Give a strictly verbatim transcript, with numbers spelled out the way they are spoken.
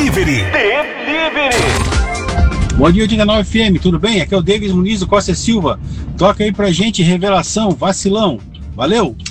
Delivery. Delivery. Bom dia, oitenta e nove F M, tudo bem? Aqui é o David Muniz do Costa Silva. Toca aí pra gente, Revelação, Vacilão. Valeu!